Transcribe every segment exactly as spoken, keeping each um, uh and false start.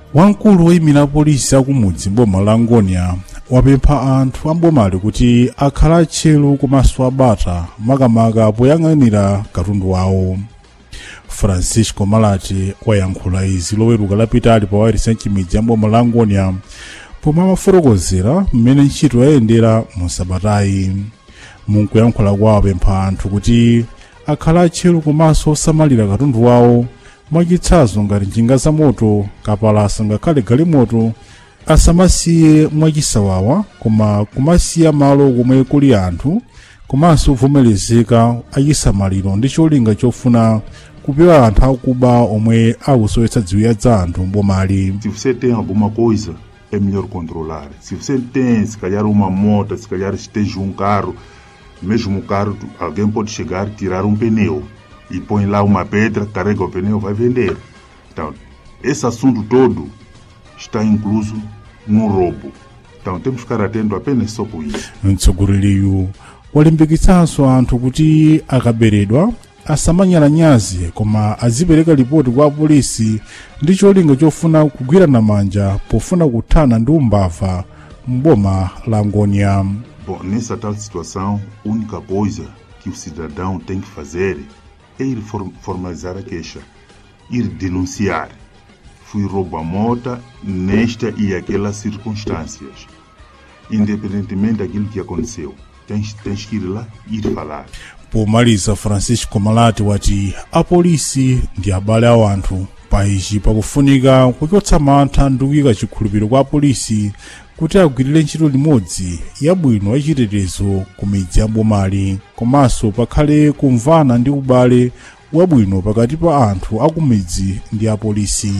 Wamkulu woyimira polisi akumudzi mboma la Ngonia wapempha anthu ambomali kuti akhala atcheru komanso abata makamaka poyang'anira katundu wawo. Francisco Malati wayankhula izi loweruka lapitali pa wairesi mchimidzi ya mboma la Ngonia pomwe amafotokozera mmene ntchito yayendera mu sabatayi. Munkuyankhula kwawo apempha anthu kuti akhala atcheru komanso osamalira katundu wawo mwachitsanzo ngati njinga za moto, kapalasa ngakhale galimoto asamasiye mwachisawawa koma kumasiya malo komwe kuli anthu komanso kuvomerezeka achisamaliro ndi cholinga chofuna kupewa anthu akuba omwe akusowetsa ziwiya za anthu mbomali. Se você tem alguma coisa, é melhor controlar. Se você tem, se calhar, uma moto, se calhar esteja um carro, mesmo o carro, alguém pode chegar, tirar um pneu e põe lá uma pedra, carrega o pneu, vai vender. Então, esse assunto todo está incluso no roubo. Então, temos que ficar atentos apenas só com isso. Mtsogoleriyu walimbikitsanso anthu kuti akaberedwa asamanyalanyaze koma azipereka ripoti kwa polisi ndi cholinga chofuna kugwirana manja pofuna kuthana ndi umbava mboma la Ngonia. Bom, nessa tal situação, a única coisa que o cidadão tem que fazer é ir formalizar a queixa, ir denunciar. Fui roubo a moto nesta e aquelas circunstâncias. Independentemente daquilo que aconteceu, tens, tens que ir lá e ir falar. Pomaliza, Francisco Malati wati apolisi ndi abale a anthu paichi pakufunika kuchotsa mantha ndi kuyika chikhulupiriro kwa apolisi kuti agwirire ntchito limodzi yabwino yachitetezo ku midzi ya mbomali komanso pakhale kumvana ndi ubale wabwino pakati pa anthu akumidzi ndi apolisi.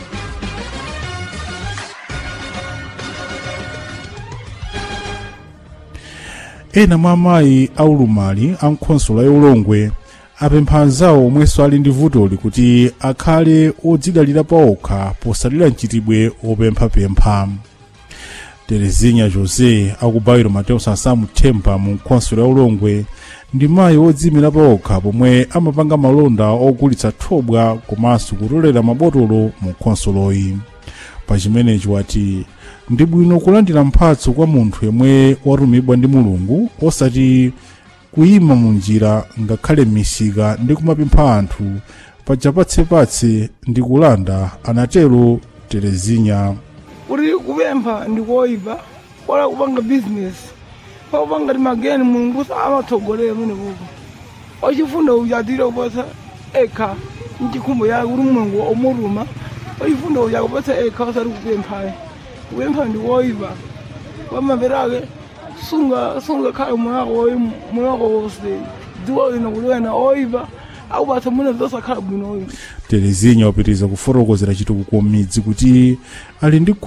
Ena mwa amayi aulumali a nkhonsolo ya Ulongwe apempha anzawo omwenso ali ndi vutoli kuti akhale odzidalira paokha posalira mchitidwe opemphapempha. Terezinha Jose akubayiro Mateus Ansamu Themba mu nkhonsolo ya Ulongwe ndi mayi odzimira paokha pomwe amapanga malonda ogulitsa thobwa komanso kutolera mabotolo mu nkhonsoloyi. Pachimenechi wati ndi bwino kulandira mphatso kwa munthu yemwe watumidwa ndi Mulungu osati kuyima mu njira ngakhale misika ndi kumapempha anthu pachapatsepatse ndi kulanda, anatero Terezinha. Uri kupempha ndikoipa wala kupanga business pakupanga ti mageni Mulungu amatsogolera mene kuko wachifunda uchatire kupatsa ekha mchikhumbo yake kuti Mulungu omuruma wachifunda uchakupatsa ekha osati kupemphayo. Kupempha ndikoipa kwamapera ake sunga sunga khala moyo wako moyo wako wonse dziwa lino kulwena oipa akupatsa mwina zosakhala bwino. Terezinha wapitiriza kufotokozera chitukuko m'midzi kuti ali ndi